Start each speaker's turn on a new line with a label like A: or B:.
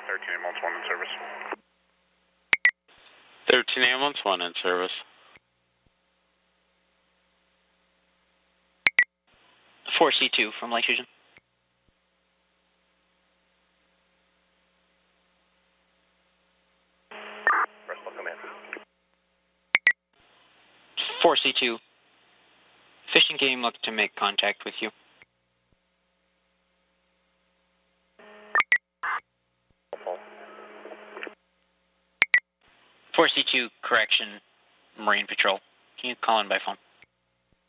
A: 13 ambulance 1 in service.
B: 13 ambulance 1 in service.
C: 4C2 from Lake Fusion.
A: Bristol Command.
C: 4C2. Fishing game looked to make contact with you. 4C2, correction, Marine Patrol. Can you call in by phone?